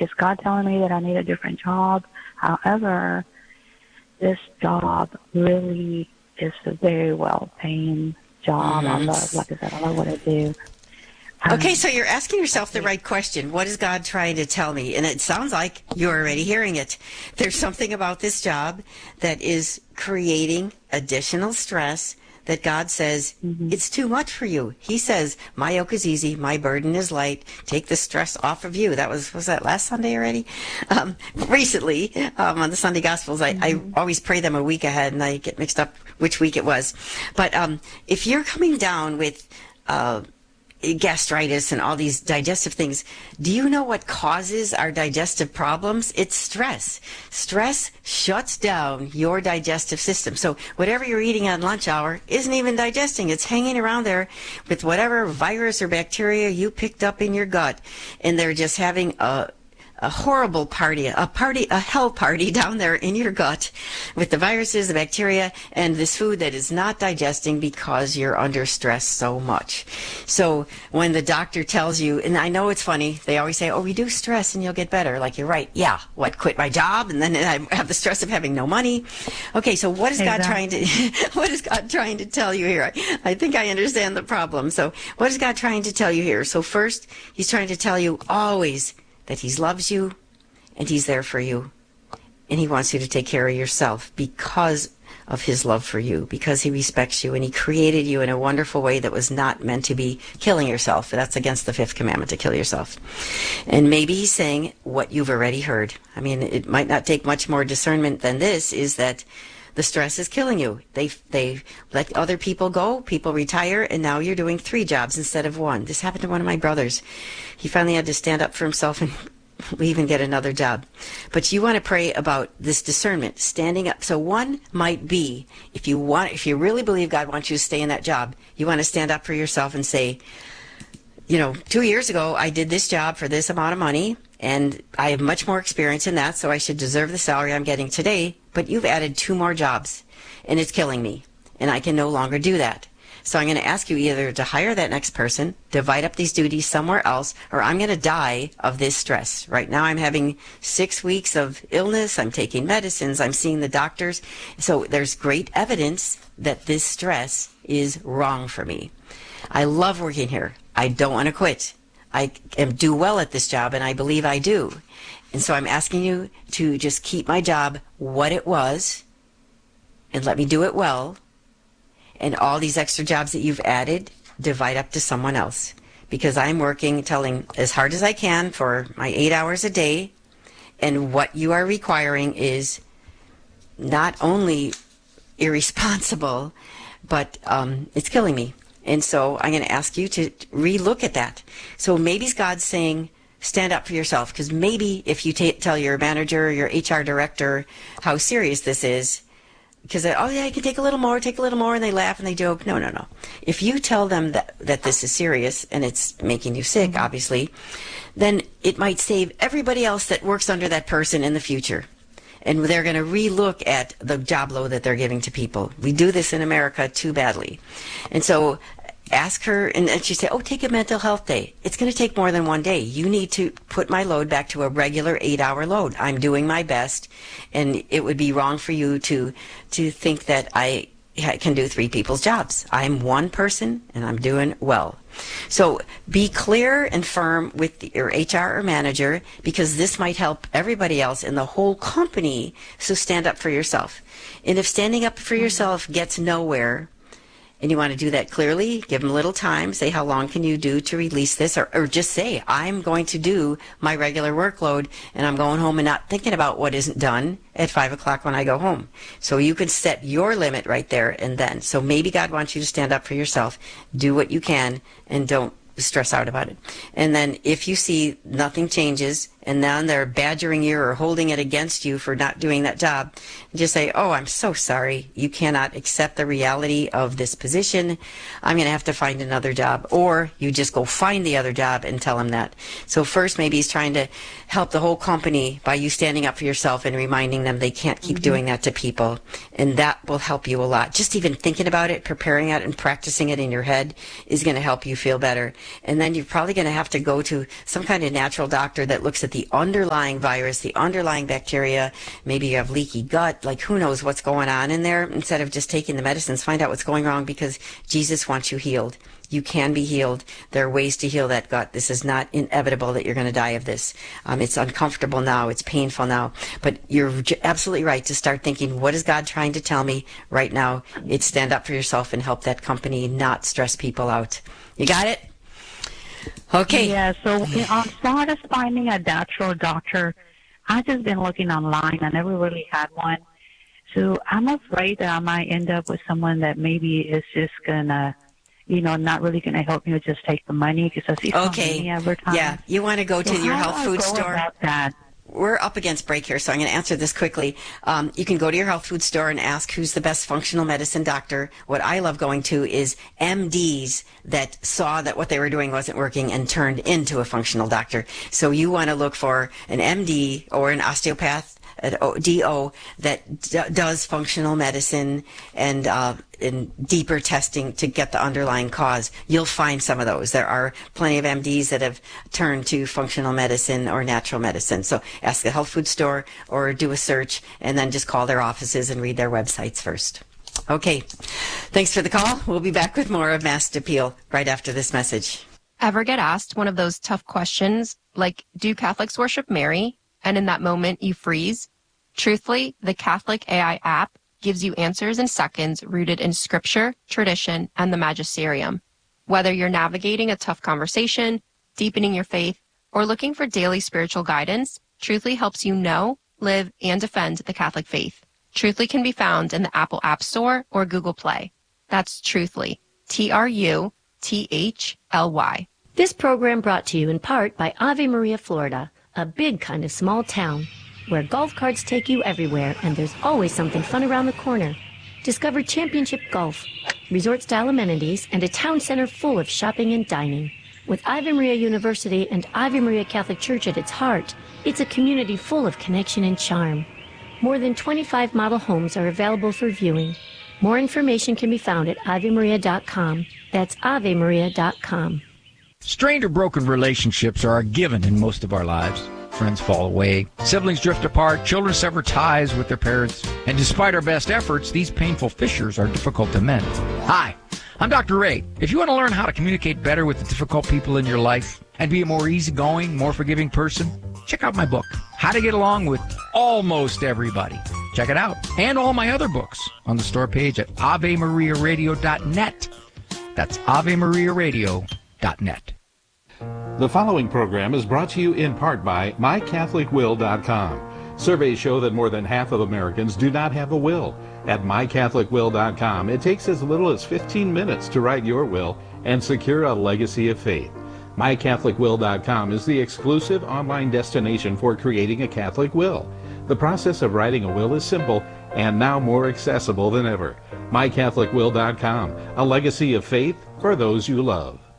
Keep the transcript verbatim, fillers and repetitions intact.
is God telling me that I need a different job? However, this job really is a very well-paying job. Mm-hmm. I love, like I said, I love what I do. Okay, so you're asking yourself the right question. What is God trying to tell me? And it sounds like you're already hearing it. There's something about this job that is creating additional stress that God says, mm-hmm. it's too much for you. He says, my yoke is easy, my burden is light. Take the stress off of you. That was, was that last Sunday already? Um, recently, um, on the Sunday Gospels, I, mm-hmm. I always pray them a week ahead, and I get mixed up which week it was. But um, if you're coming down with uh, gastritis and all these digestive things, do you know what causes our digestive problems? It's stress. Stress shuts down your digestive system. So whatever you're eating on lunch hour isn't even digesting. It's hanging around there with whatever virus or bacteria you picked up in your gut, and they're just having a a horrible party, a party, a hell party down there in your gut with the viruses, the bacteria, and this food that is not digesting because you're under stress so much. So when the doctor tells you, and I know it's funny, they always say, oh, reduce stress and you'll get better. Like, you're right. Yeah. What, quit my job? And then I have the stress of having no money. Okay. So what is exactly. God trying to, what is God trying to tell you here? I, I think I understand the problem. So what is God trying to tell you here? So first, he's trying to tell you always that he loves you and he's there for you, and he wants you to take care of yourself because of his love for you, because he respects you, and he created you in a wonderful way that was not meant to be killing yourself. That's against the fifth commandment, to kill yourself. And maybe he's saying what you've already heard. I mean, it might not take much more discernment than this, is that the stress is killing you. They they let other people go, people retire, and now you're doing three jobs instead of one. This happened to one of my brothers. He finally had to stand up for himself and leave and get another job. But you want to pray about this discernment, standing up. So one might be, if you want, if you really believe God wants you to stay in that job, you want to stand up for yourself and say, you know, two years ago I did this job for this amount of money, and I have much more experience in that, so I should deserve the salary I'm getting today. But you've added two more jobs, and it's killing me, and I can no longer do that. So I'm going to ask you either to hire that next person, divide up these duties somewhere else, or I'm going to die of this stress. Right now I'm having six weeks of illness. I'm taking medicines. I'm seeing the doctors. So there's great evidence that this stress is wrong for me. I love working here. I don't want to quit. I am, do well at this job, and I believe I do. And so I'm asking you to just keep my job what it was and let me do it well. And all these extra jobs that you've added, divide up to someone else. Because I'm working, telling as hard as I can for my eight hours a day. And what you are requiring is not only irresponsible, but um, it's killing me. And so I'm going to ask you to relook at that. So maybe God's saying, stand up for yourself. Because maybe if you t- tell your manager or your H R director how serious this is, because, oh yeah, I can take a little more, take a little more, and they laugh and they joke. No, no, no. If you tell them that, that this is serious and it's making you sick, obviously, then it might save everybody else that works under that person in the future. And they're going to relook at the job load that they're giving to people. We do this in America too badly. And so ask her, and then she say, oh, take a mental health day. It's going to take more than one day. You need to put my load back to a regular eight-hour load. I'm doing my best, and it would be wrong for you to to think that I can do three people's jobs. I'm one person, and I'm doing well. So be clear and firm with your H R or manager, because this might help everybody else in the whole company. So stand up for yourself. And if standing up for yourself gets nowhere, and you want to do that clearly, give them a little time, say how long can you do to release this, or, or just say, I'm going to do my regular workload, and I'm going home and not thinking about what isn't done at five o'clock when I go home. So you can set your limit right there and then. So maybe God wants you to stand up for yourself, do what you can, and don't stress out about it. And then if you see nothing changes, and then they're badgering you or holding it against you for not doing that job, just say, oh, I'm so sorry. You cannot accept the reality of this position. I'm going to have to find another job. Or you just go find the other job and tell him that. So first, maybe he's trying to help the whole company by you standing up for yourself and reminding them they can't keep mm-hmm. doing that to people. And that will help you a lot. Just even thinking about it, preparing it, and practicing it in your head is going to help you feel better. And then you're probably going to have to go to some kind of natural doctor that looks at at the underlying virus, the underlying bacteria. Maybe you have leaky gut, like who knows what's going on in there. Instead of just taking the medicines, find out what's going wrong, because Jesus wants you healed. You can be healed. There are ways to heal that gut. This is not inevitable that you're going to die of this. Um, it's uncomfortable now. It's painful now. But you're j- absolutely right to start thinking, what is God trying to tell me right now? It's stand up for yourself and help that company not stress people out. You got it? Okay. Yeah, so as far as finding a natural doctor, I've just been looking online. I never really had one. So I'm afraid that I might end up with someone that maybe is just going to, you know, not really going to help me, just take the money, because I see so okay. many advertisements. Yeah, you want to go to so your how health do I food go store. About that? We're up against break here, so I'm going to answer this quickly. Um, you can go to your health food store and ask who's the best functional medicine doctor. What I love going to is M Ds that saw that what they were doing wasn't working and turned into a functional doctor. So you want to look for an M D or an osteopath, an D O, that d- does functional medicine and uh, in deeper testing to get the underlying cause. You'll find some of those. There are plenty of M Ds that have turned to functional medicine or natural medicine. So ask the health food store or do a search, and then just call their offices and read their websites first. Okay. Thanks for the call. We'll be back with more of Masked Appeal right after this message. Ever get asked one of those tough questions like, do Catholics worship Mary? And in that moment you freeze? Truthfully, the Catholic A I app gives you answers in seconds rooted in scripture, tradition, and the magisterium. Whether you're navigating a tough conversation, deepening your faith, or looking for daily spiritual guidance, Truthfully helps you know, live, and defend the Catholic faith. Truthfully can be found in the Apple App Store or Google Play. That's Truthfully, T R U T H L Y. This program brought to you in part by Ave Maria, Florida, a big kind of small town where golf carts take you everywhere and there's always something fun around the corner. Discover Championship Golf, resort-style amenities, and a town center full of shopping and dining. With Ave Maria University and Ave Maria Catholic Church at its heart, it's a community full of connection and charm. More than twenty-five model homes are available for viewing. More information can be found at ave maria dot com. That's ave maria dot com. Strained or broken relationships are a given in most of our lives. Friends fall away, siblings drift apart, children sever ties with their parents, and despite our best efforts, these painful fissures are difficult to mend. Hi, I'm Doctor Ray. If you want to learn how to communicate better with the difficult people in your life and be a more easygoing, more forgiving person, check out my book, How to Get Along with Almost Everybody. Check it out, and all my other books on the store page at ave maria radio dot net. That's ave maria radio dot net. The following program is brought to you in part by my catholic will dot com. Surveys show that more than half of Americans do not have a will. At my catholic will dot com, it takes as little as fifteen minutes to write your will and secure a legacy of faith. my catholic will dot com is the exclusive online destination for creating a Catholic will. The process of writing a will is simple and now more accessible than ever. my catholic will dot com, a legacy of faith for those you love.